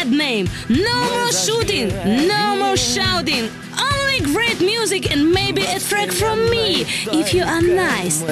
bad name. No more shooting, no more shouting. Only great music and maybe a track from me, if you are nice.